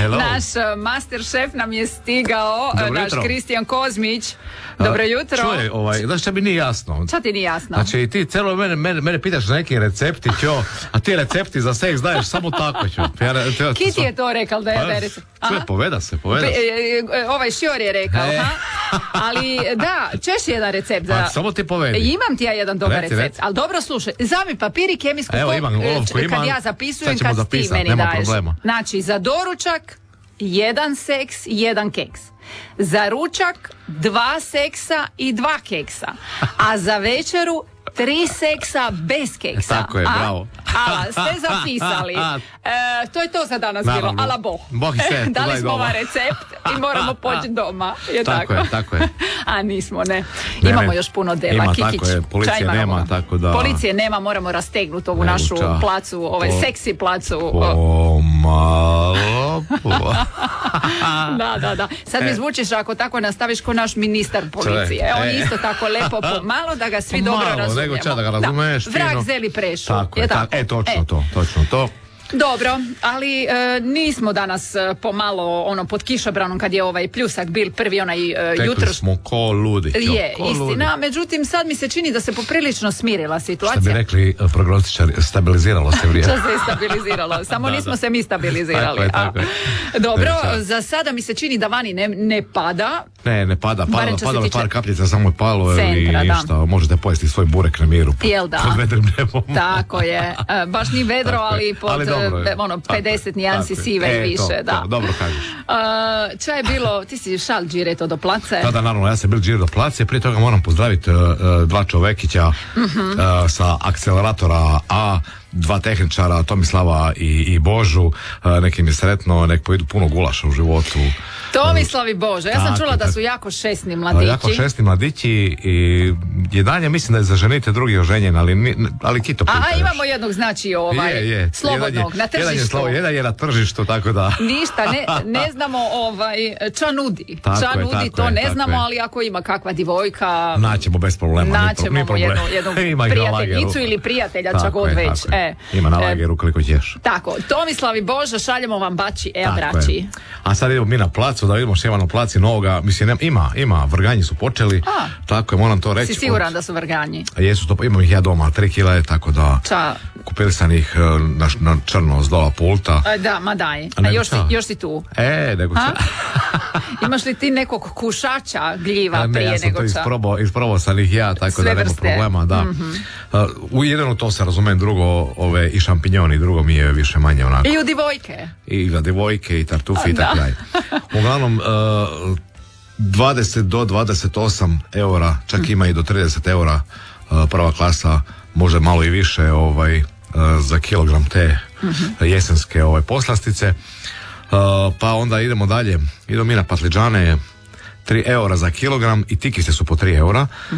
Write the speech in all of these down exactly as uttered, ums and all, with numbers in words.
Hello. Naš uh, master šef nam je stigao, uh, naš Kristijan Kozmić. Dobro jutro. Čuje, ovaj, znaš šta mi nije jasno? Šta ti nije jasno? Znači ti celo mene, mene, mene pitaš za neki recepti, ćo, a ti recepti za seks daješ samo tako, ću. Ja, ja, Kiti je to rekao da je recept. Čuje, poveda se, poveda se. Pe, ovaj Šior je rekao, e. ha? Ali da, češ jedan recept. Za... A, samo ti povedi. Imam ti ja jedan dobar reci, recept, reci. ali dobro slušaj, zami papir i kemijsku Evo, imam, olovku kad imam, ja zapisujem, sad ćemo kad ti zapisat, meni nema daješ. Problema. Znači, za doručak jedan seks, jedan keks. Za ručak dva seksa i dva keksa. A za večeru tri seksa bez keksa. Tako je, a? bravo. Ala, ste zapisali. E, to je to za danas Naravno. bilo. Ala bo. Bog se, dali smo ovaj recept i moramo poći doma. Je tako, tako je, tako je. A nismo, ne. Ne, Imamo ne. još puno dela. Ima, Kikić, tako je. Policije čaj nema, moramo. tako da... Policije nema, moramo rastegnuti ovu Ne, našu uča. placu, ovaj Po- seksi placu. Pomalo, Da, da, da. Sad mi E. zvučiš ako tako nastaviš ko naš ministar policije. On E. isto tako lepo pomalo da ga svi Pomalo, dobro razumijemo. nego ča da ga razumeš, Vrag fino. zeli prešu. Tako je, tako. E, točno to, točno to. Dobro, ali e, nismo danas e, pomalo ono pod kišobranom kad je ovaj pljusak bil prvi onaj e, Tekli jutro. smo ko ludi. ćo, Je, ko istina, ludi. međutim sad mi se čini da se poprilično smirila Šta bi situacija. rekli eh, prognostičari, stabiliziralo se vrijeme. Što se stabiliziralo, samo Da, nismo da. se mi stabilizirali. Tako je, tako a? je. Dobro, Ne, za sada mi se čini da vani ne, ne pada. Ne, ne pada, Barem padalo, što se padalo tiče par kapljica, samo je palo i centra, da. ništa, možete pojesti svoj burek na miru pod, Jel da? pod vedrim nebom. Tako je, e, baš ni vedro, Tako je. ali pod Ali dobro je. e, ono, Tako je, pedeset nijansi tako je. sive E, više, to, da. to, dobro kažeš. Uh, Šta je bilo, ti si šal džireto do place? Da, da, naravno, ja sam bil džir do place, prije toga moram pozdraviti uh, uh, dva čovekića Mhm. uh, sa akceleratora A, dva tehničara, Tomislava i, i Božu, uh, nek im je sretno, nek pojedu puno gulaša u životu. Tomislav i Bože, ja sam Tako, čula da tako. su jako šesni Uh, mladići. jako šesti mladići i jedan je, mislim da je za ženite, drugi je oženjen, ali, ni- ali kito puta A još. imamo jednog, znači, ovaj, Je, je. slobodnog, Jedan je- na Jedan je, tržištu. slovo- jedan je na tržištu, tako da... Ništa, ne, ne znamo ovaj, ča nudi. Tako Ča je, nudi, tako to je, ne tako znamo, je. ali ako ima kakva divojka, Naćemo bez problema. nije pro- naćemo nije mu problem. jednu, jednu Ima ih na lageru. prijateljicu ili prijatelja, čak Tako god je, već. tako je. E, Ima na e, lageru koliko ćeš. Tako, Tomislav i Božo, šaljemo vam bači, e, Tako braći. je. A sad idemo mi na placu da vidimo što ima na placi novoga. Mislim, nema- ima, ima, vrganji su počeli. A. Tako je, moram to reći. Si siguran da su vrganji? Od- Jesu to, imam ih ja doma, tri kila je, tako da Ča, kupili sam ih eh, na, na crno s dola pulta. e, da, ma daj. A A nego još, si, ča? još si tu. E, nego A? ča. Imaš li ti nekog kušača gljiva A ne, prije ja sam nego to ča? isprobao, isprobao sam ih ja, tako Sve da nema vrste. problema, da. Uh, u jedino to se razumem, drugo ove i šampinjoni, drugo mi je više manje onako. I u divojke. I za devojke i tartufi i Da. tako dalje. Uglavnom, uh, dvadeset do dvadeset osam eura, čak ima i do trideset eura uh, prva klasa, može malo i više ovaj, uh, za kilogram te jesenske ovaj, poslastice. Uh, pa onda idemo dalje, idemo mi na patliđane, tri eura za kilogram i tikiste su po tri eura. Uh,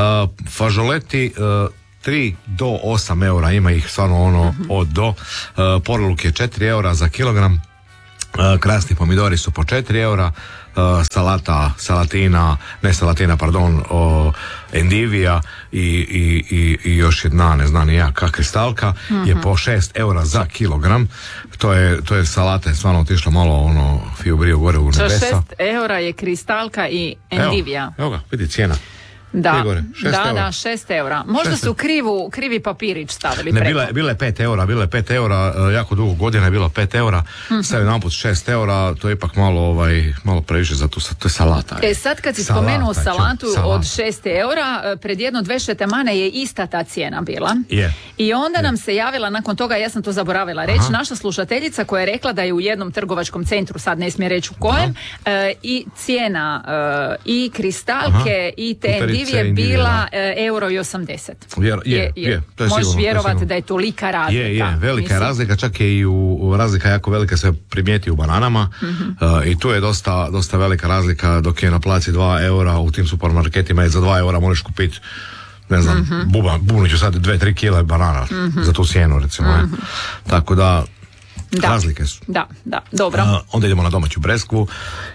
fažoleti uh, tri do osam eura, ima ih stvarno ono od do. Uh, porluk je četiri eura za kilogram. Uh, krasni pomidori su po četiri eura, uh, salata, salatina, ne salatina, pardon, uh, endivija i, i, i, i još jedna, ne znam ni ja, kak kristalka, je po šest eura za kilogram. To je, to je salata, je stvarno otišla malo ono, fiju briju gore u Za nebesa. šest eura je kristalka i endivija. Evo, evo ga, vidi cijena. Da, Prije gore, šest da, eura. da, šest eura. Možda Šest su krivu, krivi papirić stavili Ne, preko. bila, je- bila je pet eura, bila je pet eura, uh, jako dugo godina je bilo pet eura, sad je namput šest eura, to je ipak malo, ovaj, malo previše za tu, sa- to je salata. E sad kad si Salata, spomenuo ču, salatu salata. od šest eura, e, pred jedno dve šetemane je ista ta cijena bila. Je. I onda nam se javila nakon toga, ja sam to zaboravila reći, Aha. naša slušateljica koja je rekla da je u jednom trgovačkom centru, sad ne smije reći u kojem, e, i cijena e, i kristalke Aha. i te Putarice, endivije endivije, bila da. e, euro i osamdeset. Vjer- je, je, to je Možeš sigurno, to je vjerovati sigurno. da je tolika razlika. Je, je, velika je Mislim, razlika, čak je i u, u razlika jako velika se primijeti u bananama. Uh, i tu je dosta, dosta velika razlika, dok je na placi dva eura u tim supermarketima i za dva eura možeš kupiti ne znam, mm-hmm. buba, bubniću sad dve, tri kile banana za tu cijenu recimo. ne. Tako da, Da. razlike su. Da, da, dobro. Uh, onda idemo na domaću breskvu.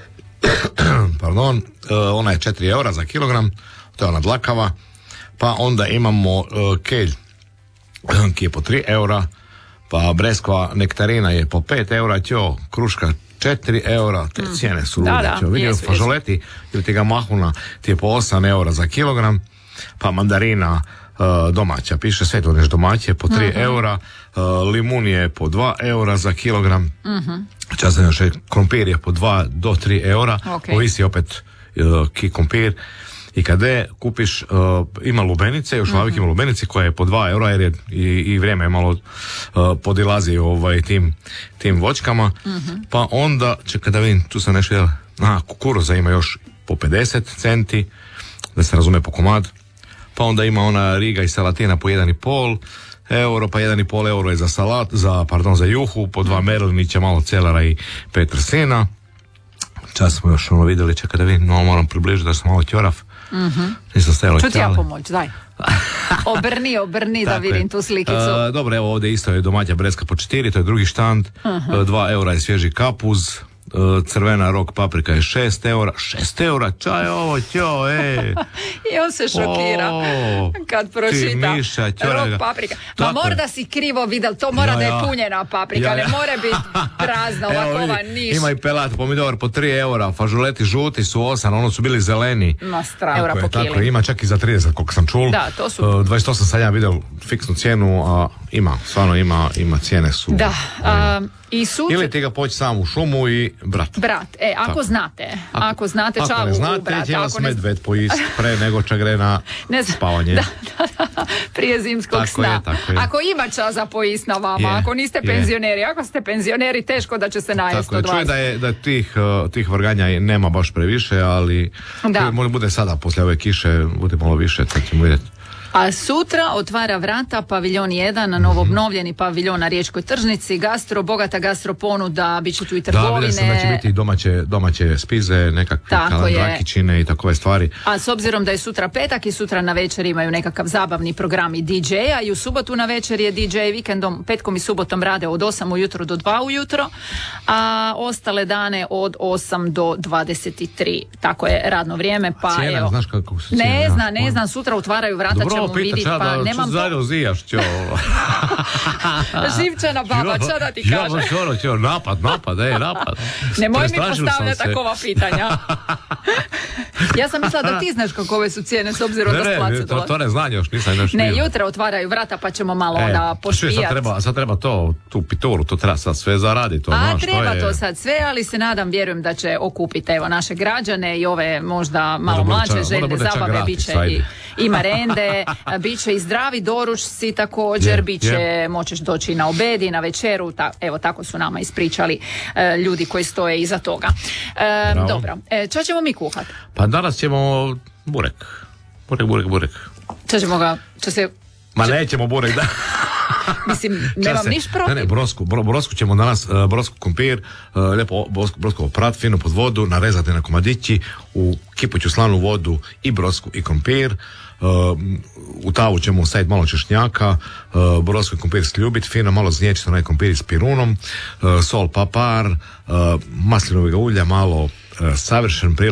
Pardon, uh, ona je četiri eura za kilogram, to je ona dlakava. Pa onda imamo uh, kelj ki je po tri eura, pa breskva nektarina je po pet eura, ćo, kruška četiri eura, te cijene su lude. Da, da, Vidio jesu, fažoleti ili ti ga mahuna ti je po osam eura za kilogram, pa mandarina uh, domaća, piše sve to nešto domaće, po tri uh-huh. eura, uh, limun je po dva eura za kilogram, uh-huh. časno još je krompir je po dva do tri eura, okay. ovisi opet uh, ki krompir. I kada kupiš, uh, ima lubenice, još uvijek uh-huh. ima lubenice koja je po dva eura jer je i, i vrijeme je malo uh, podilazi ovaj, tim, tim voćkama, uh-huh. pa onda, čekaj da vidim, tu sam nešto jel, a, kukuruza ima još po pedeset centi, da se razume po komad, pa onda ima ona riga i salatina po jedan i pol euro, pa jedan i pol euro je za salat, za, pardon, za juhu, po dva merlinića, malo celera i petrsina. Čas smo još ono vidjeli, čekaj da vidim, no moram približiti da sam malo ćorav. Mm-hmm. Nisam stajalo Ču ti ja pomoć, daj. Obrni, obrni da vidim je. Tu slikicu. Uh, dobro, evo ovdje isto je domaća breskva po četiri, to je drugi štand. Uh-huh. dva eura je svježi kapuz. Uh, crvena rok paprika je šest eura. šest eura, čaj ovo, ćo, ej. I on se šokira oh, kad pročita miša, rok paprika. Ma možda si krivo vidjel, to mora ja, ja. da je punjena paprika, ja, ja. ne more biti prazna, ovakova niš. Ima i pelat pomidor po tri eura, fažoleti žuti su osam, ono su bili zeleni. Ma strah, eura po kili. Tako je, ima čak i za trideset, koliko sam čul. Da, to su... Uh, dvadeset osam sam ja vidio fiksnu cijenu, a ima, stvarno ima, ima cijene su... Da, um, i sutra... Ili ti ga poći sam u šumu i brat. Brat, e, ako tako. znate, ako, ako znate čavu ako ne znate, u brat, će vas ne... medved pojist pre nego će gre na ne znam, spavanje. Da, da, da, prije zimskog tako sna. Je, tako je. Ako ima čas za pojist na vama, je, ako niste je. penzioneri, ako ste penzioneri, teško da će se najest od vas. Čuje da je da tih, uh, tih vrganja nema baš previše, ali možda bude sada, poslije ove kiše, bude malo više, tako ćemo vidjeti. A sutra otvara vrata paviljon jedan, na novo obnovljeni paviljon na Riječkoj tržnici, gastro, bogata gastro ponuda, bit će tu i trgovine. Da, vidio sam da će biti domaće, domaće spize, nekakve kalandrakičine i takove stvari. A s obzirom da je sutra petak i sutra na večer imaju nekakav zabavni program i di džeja i u subotu na večer je di džej, vikendom, petkom i subotom rade od osam ujutro do dva ujutro, a ostale dane od osam do dvadeset tri. Tako je radno vrijeme, pa cijena, evo. Znaš kako su cijene, ne zna, ne zna, sutra otvaraju vrata. Dobro, pita ča da, nemam zajedno zijaš, čo. Živčana baba, čo da ti kaže? Jo, čo, napad, napad, ej, napad. Nemoj mi postavljati takova pitanja. Ja sam mislila da ti znaš kakove su cijene s obzirom ne, da splace ne, to, to ne znam još, nisam još Ne, vidio. Jutra otvaraju vrata pa ćemo malo e, onda pošpijati. Sad treba, sad treba to, tu pituru, to treba sad sve zaraditi. To, A znaš, treba to, je... to sad sve, ali se nadam, vjerujem da će okupiti evo naše građane i ove možda malo mlađe željne zabave, bit će i, i marende, bit će i zdravi doručci također, yeah, bit će, yeah. moćeš doći na obed i na večeru, ta, evo tako su nama ispričali e, ljudi koji stoje iza toga. E, dobro, e, čo ćemo mi kuhat? Pa danas ćemo burek, burek, burek, burek. Čo ćemo ga, čo se... Ma čo... nećemo burek, da. Mislim, nemam niš protiv. Ne, ne, brosku, bro, brosku ćemo danas, uh, brosku kumpir, uh, lijepo brosku, brosku oprat, fino pod vodu, narezati na komadići, u kipuću slanu vodu i brosku i kumpir. Uh, u tavu ćemo staviti malo češnjaka, uh, brosku i kumpir sljubit, fino malo zniječiti onaj kumpir s pirunom, uh, sol, papar, uh, maslinovog ulja, malo uh, savršen prilaz